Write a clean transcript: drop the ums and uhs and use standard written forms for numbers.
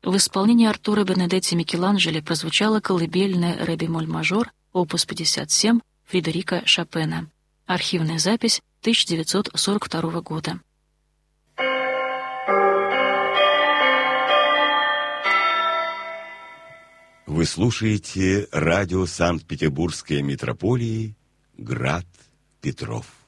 в исполнении Артура Бенедетти Микеланджело прозвучала колыбельная ре-бемоль-мажор, опус 57, Фредерика Шопена. Архивная запись 1942 года. Вы слушаете радио Санкт-Петербургской метрополии «Град Петров».